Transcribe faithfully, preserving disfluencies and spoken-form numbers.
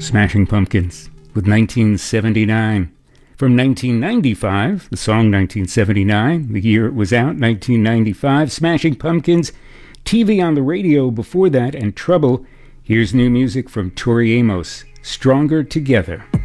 Smashing Pumpkins with nineteen seventy-nine. From nineteen ninety-five, the song nineteen seventy-nine, the year it was out, nineteen ninety-five, Smashing Pumpkins, T V on the Radio before that, and Trouble. Here's new music from Tori Amos, Stronger Together.